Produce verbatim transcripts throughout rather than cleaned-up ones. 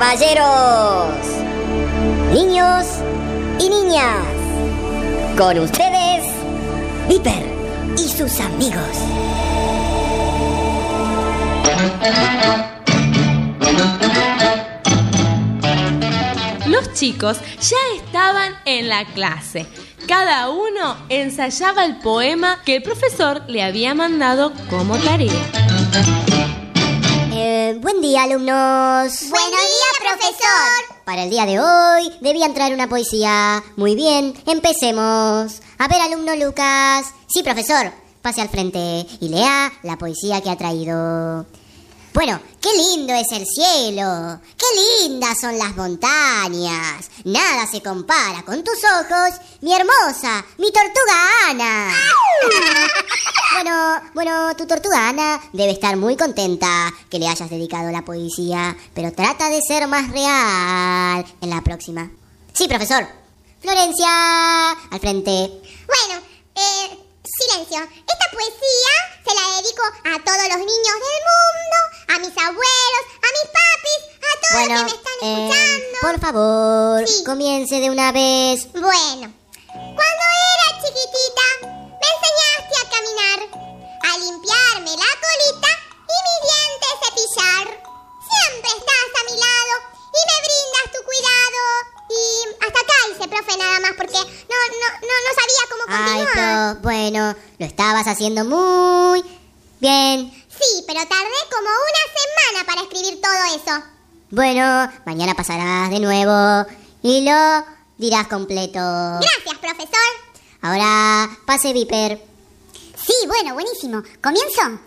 Caballeros, niños y niñas, con ustedes, Viper y sus amigos. Los chicos ya estaban en la clase. Cada uno ensayaba el poema que el profesor le había mandado como tarea. Eh, buen día, alumnos. Buenos días, profesor. Para el día de hoy debían traer una poesía. Muy bien, empecemos. A ver, alumno Lucas. Sí, profesor, pase al frente y lea la poesía que ha traído. Bueno, qué lindo es el cielo, qué lindas son las montañas. Nada se compara con tus ojos, mi hermosa, mi tortuga Ana. Bueno, bueno, tu tortuga Ana debe estar muy contenta que le hayas dedicado la poesía, pero trata de ser más real en la próxima. Sí, profesor. Florencia, al frente. Bueno, eh, silencio. Esta poesía se la dedico a todos los niños del mundo, a mis abuelos, a mis papis, a todos Bueno, los que me están eh, escuchando. por favor, Sí. comience de una vez. Bueno, cuando era chiquitita, me enseñaste a caminar, a limpiarme la colita y mis dientes cepillar. Siempre estás a mi lado y me brindas tu cuidado. Y hasta acá hice, profe, nada más, porque no, no, no, no sabía cómo Ay, continuar. pero bueno, lo estabas haciendo muy bien. Sí, pero tardé como una semana para escribir todo eso. Bueno, mañana pasarás de nuevo y lo dirás completo. Gracias, profesor. Ahora, pase Viper. Sí, bueno, buenísimo. ¿Comienzo?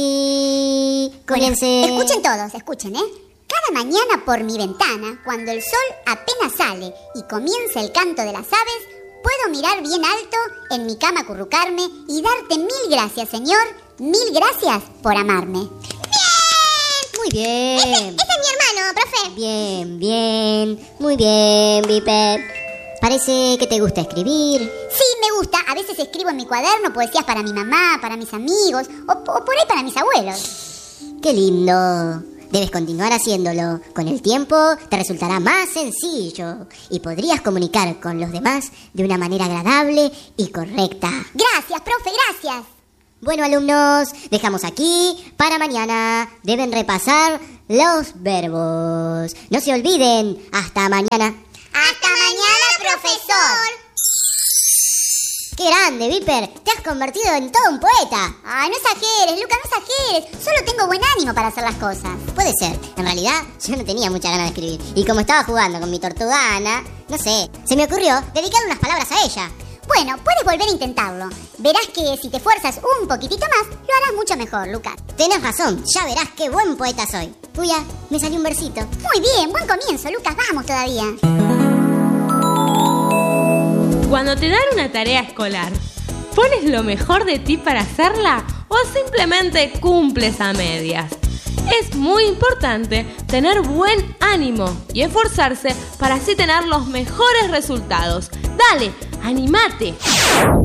Sí, comience. Bueno, escuchen todos, escuchen, ¿eh? Cada mañana por mi ventana, cuando el sol apenas sale y comienza el canto de las aves, puedo mirar bien alto, en mi cama acurrucarme y darte mil gracias, Señor, mil gracias por amarme. ¡Bien! Muy bien. Ese, ese es mi hermano, profe. Bien, bien. Muy bien, Viper. Parece que te gusta escribir. Sí, me gusta. A veces escribo en mi cuaderno poesías para mi mamá, para mis amigos o, o por ahí para mis abuelos. ¡Qué lindo! Debes continuar haciéndolo. Con el tiempo te resultará más sencillo y podrías comunicar con los demás de una manera agradable y correcta. Gracias, profe, gracias. Bueno, alumnos, dejamos aquí para mañana. Deben repasar los verbos. No se olviden. Hasta mañana. Hasta mañana, profesor. ¡Qué grande, Viper! Te has convertido en todo un poeta. Ay, no exageres, Lucas, no exageres. Solo tengo buen ánimo para hacer las cosas. Puede ser. En realidad, yo no tenía mucha ganas de escribir. Y como estaba jugando con mi tortuga Ana, no sé, se me ocurrió dedicar unas palabras a ella. Bueno, puedes volver a intentarlo. Verás que si te esfuerzas un poquitito más, lo harás mucho mejor, Lucas. Tenés razón, ya verás qué buen poeta soy. Puya, me salió un versito. Muy bien, buen comienzo, Lucas. Vamos todavía. Cuando te dan una tarea escolar, ¿pones lo mejor de ti para hacerla o simplemente cumples a medias? Es muy importante tener buen ánimo y esforzarse para así tener los mejores resultados. ¡Dale, anímate!